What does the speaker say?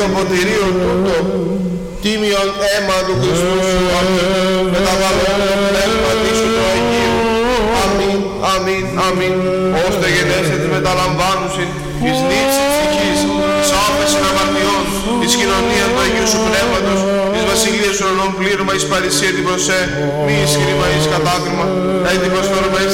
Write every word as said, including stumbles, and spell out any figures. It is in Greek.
το ποτηρίο τούτο, τίμιον αίμα του Χριστού σου, αμήν, μεταβαλλόμενο πνεύμα σου το Αγίου, αμήν, αμήν, αμήν, ώστε γενέστε της μεταλαμβάνουσιν, εις νύψη της τυχής, εις άφεσιν αμαρτιών, εις κοινωνία του Αγίου σου Πνεύματος, εις βασιλείας ουρανών πλήρωμα, εις παρησία την προσέ, μη εις χρήμα, εις κατάκριμα, να την προσφέρουμε